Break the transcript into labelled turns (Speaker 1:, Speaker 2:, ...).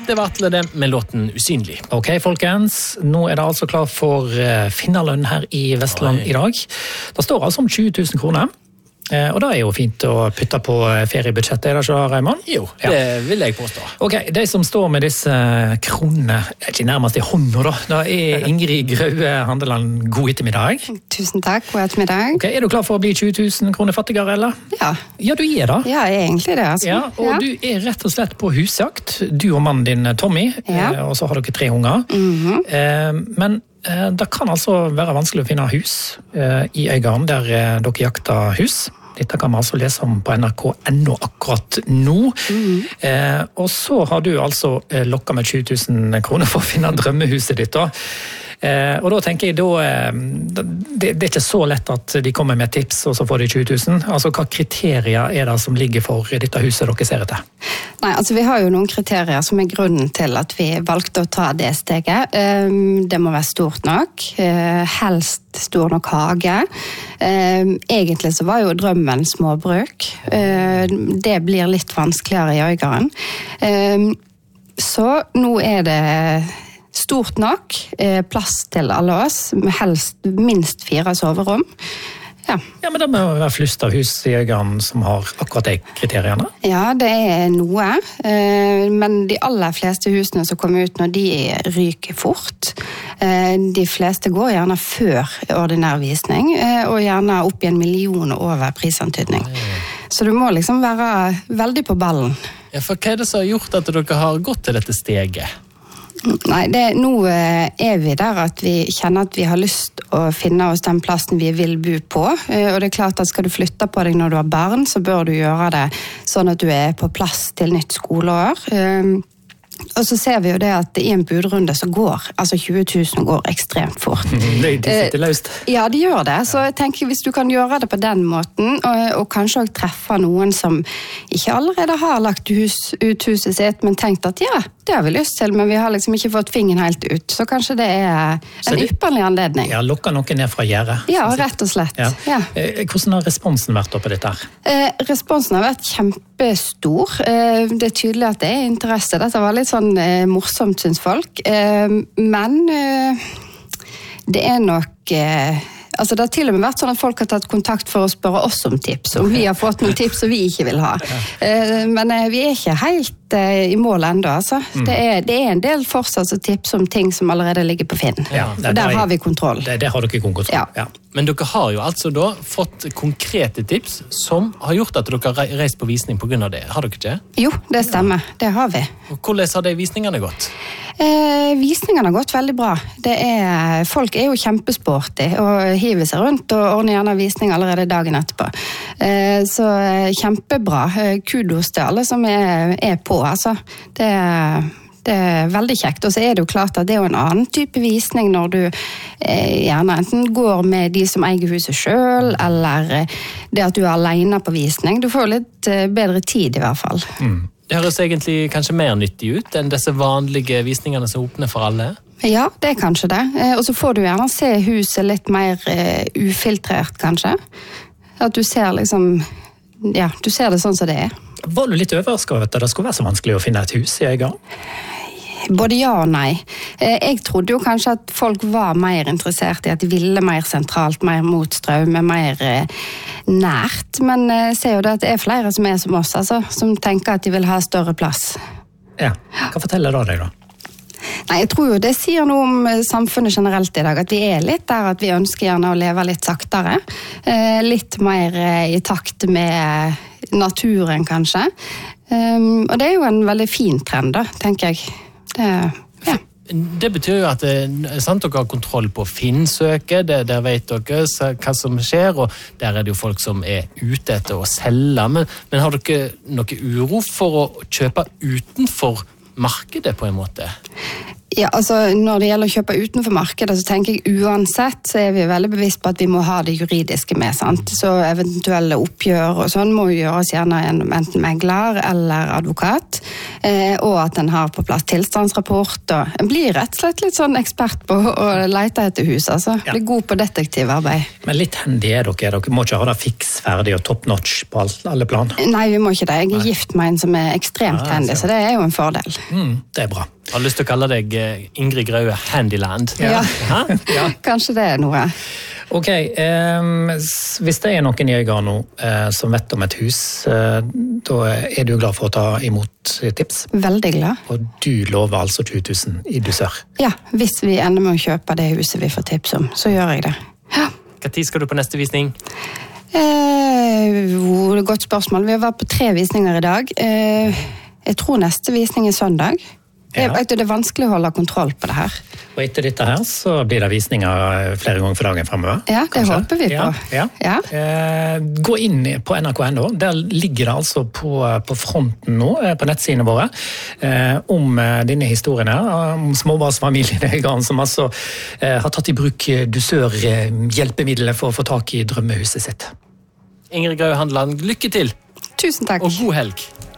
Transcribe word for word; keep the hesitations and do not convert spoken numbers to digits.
Speaker 1: det var Atle det med låten Usynlig.
Speaker 2: Ok, folkens. Nå er det altså klar for finnerlønn her i Vestland Oi. I dag. Det står altså om tjue tusen kroner. Og det er jo fint å putte på feriebudsjettet, er det ikke, Raymond?
Speaker 1: Jo, det ja. Vil jeg påstå.
Speaker 2: Ok, de som står med disse kronene, ikke nærmest i hånda da, da er Ingrid Graue Handeland. God ettermiddag.
Speaker 3: Tusen takk, god ettermiddag.
Speaker 2: Ok, er du klar for å bli tjue tusen kroner fattigere, eller?
Speaker 3: Ja.
Speaker 2: Ja, du er da.
Speaker 3: Ja, jeg er egentlig det, altså.
Speaker 2: Ja, og ja. Du er rett og slett på husjakt, du og mannen din Tommy, ja. Og så har dere tre unger.
Speaker 3: Mm-hmm.
Speaker 2: Eh, men det kan altså være vanskelig å finne hus eh, i Øygarden der eh, dere jakter hus. Dette kan man altså lese om på N R K punkt N O akkurat nå.
Speaker 3: Mm.
Speaker 2: Eh, og så har du altså eh, lokket med tjue tusen kroner for å finne drømmehuset ditt da. Eh, og da tenker jeg da, eh, det, det er ikke så lett at de kommer med tips og så får de tjue tusen. Altså hva kriterier er det som ligger for dette huset dere ser etter?
Speaker 3: Nei, altså vi har jo noen kriterier som er grunnen til at vi valgte å ta det steget. Um, det må være stort nok, uh, helst stor nok hage. Um, egentlig så var jo drømmen småbruk. Uh, det blir litt vanskeligere i Øygarden. Um, så nå er det stort nok, eh, plass til alle oss, med helst minst fire soverom. Ja.
Speaker 2: Ja, men det må være flust av hus i Øygarden som har akkurat de kriteriene.
Speaker 3: Ja, det er noe, eh, men de aller fleste husene som kommer ut nå, de ryker fort. Eh, de fleste går gjerne før ordinær visning, eh, og gjerne opp i en million over prisantydning. Så du må liksom være veldig på ballen.
Speaker 1: Ja, for hva er det som har gjort at dere har gått til dette steget?
Speaker 3: Nei, det, nå er vi der at vi kjenner at vi har lyst å finne oss den plassen vi vil bo på. Og det er klart at skal du flytte på deg når du har barn, så bør du gjøre det sånn at du er på plass til nytt skoleår. Og så ser vi jo det at i en budrunde så går, altså tjue tusen går ekstremt fort.
Speaker 2: De, de sitter løst.
Speaker 3: Ja, de gjør det. Så jeg tenker hvis du kan gjøre det på den måten, og, og kanskje også treffe noen som ikke allerede har lagt hus, ut huset sitt, men tenkt at ja, det har vi lyst til, men vi har liksom ikke fått fingeren helt ut. Så kanskje det er en det, ypperlig anledning.
Speaker 2: Ja, lokker noen ned fra gjerdet.
Speaker 3: Ja, rett og slett. Ja. Ja.
Speaker 2: Hvordan har responsen vært på dette her?
Speaker 3: Eh, responsen har vært kjempestor. Eh, det er tydelig at det er interesse. Dette var litt sånn eh, morsomt, synes folk. Eh, men eh, det er nok... Eh, altså det har til og med vært sånn at folk har tatt kontakt for å spørre oss om tips, om vi har fått noen tips som vi ikke vil ha. Eh, men eh, vi er ikke helt eh, i mål enda, altså. Mm. Det, er, det er en del fortsatt tips om ting som allerede ligger på Finn. Ja, det, og der er, har vi kontroll.
Speaker 2: Det, det har dere kontroll.
Speaker 3: Ja.
Speaker 2: Ja.
Speaker 1: Men dere har jo altså da fått konkrete tips som har gjort at dere har reist på visning på grunn av det. Har dere ikke?
Speaker 3: Jo, det stemmer. Det har vi.
Speaker 1: Og hvordan har de visningene gått?
Speaker 3: Eh, visningene har gått veldig bra. Det er, folk er jo kjempesporty og hiver seg rundt og ordner gjerne visning allerede dagen etterpå. Eh, så kjempebra. Kudos til alle som er, er på, altså. Det er... Det er veldig kjekt, og så er det jo klart at det er jo en annen type visning når du eh, gjerne enten går med de som eier huset selv, eller eh, det at du er alene på visning. Du får litt eh, bedre tid i hvert fall.
Speaker 1: Mm. Det høres egentlig kanskje mer nyttig ut enn disse vanlige visningene som åpner for alle?
Speaker 3: Ja, det er kanskje det. Eh, og så får du gjerne se huset litt mer eh, ufiltrert, kanskje. At du ser liksom, ja, du ser det sånn som det er.
Speaker 2: Var du litt overrasket over at det skulle være så vanskelig å finne et hus i Øygarden?
Speaker 3: Både ja og nei. Jeg trodde jo kanskje at folk var mer interessert i at de ville mer sentralt, mer mot strøm, mer nært. Men jeg ser jo det at det er flere som er som oss, altså, som tenker at de vil ha større plass.
Speaker 2: Ja, hva forteller det deg da?
Speaker 3: Nei, jeg tror jo det sier noe om samfunnet generelt i dag, at vi er litt der at vi ønsker gjerne å leve litt saktere. Litt mer i takt med naturen, kanskje. Og det er jo en veldig fin trend, da, tenker jeg. Det, ja.
Speaker 1: Det betyr jo at sant, dere har kontroll på Finn-søket, der, der vet dere hva som skjer, og der er det jo folk som er ute etter å selge. Men, men har dere noe uro for å kjøpe utenfor markedet på en måte?
Speaker 3: Ja, altså Når det gjelder å kjøpe utenfor markedet, så tenker jeg uansett så er vi veldig bevisst på at vi må ha det juridiske med. sant? Så eventuelle oppgjør og sånn må jo gjøres gjerne gjennom enten megler eller advokat. Eh, og at en har på plass tilstandsrapport. og En blir rett og slett litt sånn ekspert på å lete etter hus. altså.
Speaker 2: Ja.
Speaker 3: Blir god på detektivarbeid.
Speaker 2: Men litt hendig er dere. Dere må ikke ha det fiks ferdig og top notch på alle plan.
Speaker 3: Nei, vi må ikke det. Jeg er gift med en som er ekstremt
Speaker 2: Ah,
Speaker 3: handy, så det er jo en fordel.
Speaker 2: Mm, det er bra.
Speaker 1: Jeg har lyst til å kalle deg eh, Ingrid Graue Handyland.
Speaker 3: Ja.
Speaker 1: Hæ?
Speaker 2: Ja.
Speaker 3: Kanskje det er noe.
Speaker 2: Ok, eh, hvis det er noen jegere nå eh, som vet om et hus, eh, da er du glad for å ta imot tips?
Speaker 3: Veldig glad.
Speaker 2: Og du lover altså tjue tusen i dusør?
Speaker 3: Ja, hvis vi ender med å kjøpe det huset vi får tips om, så gjør jeg det. Ja.
Speaker 1: Hva tid skal du på neste visning?
Speaker 3: Eh, godt spørsmål. Vi har vært på tre visninger i dag. Eh, jeg tror neste visning er søndag.
Speaker 2: Ja.
Speaker 3: Jeg, det er vanskelig å holde kontroll på det her.
Speaker 2: Og etter dette her så blir det visninger flere ganger for dagen fremover?
Speaker 3: Ja, det
Speaker 2: kanskje?
Speaker 3: håper vi på.
Speaker 2: Ja, ja.
Speaker 3: Ja.
Speaker 2: Eh, gå inn på N R K punkt N O. Der ligger det altså på, på fronten nå, eh, på nettsidene våre, eh, om eh, denne historien her, om småbarnsfamilien som altså eh, har tatt i bruk dusørhjelpemiddelet for å få tak i drømmehuset sitt.
Speaker 1: Ingrid Graue Handeland, lykke til!
Speaker 3: Tusen takk.
Speaker 1: Og god helg!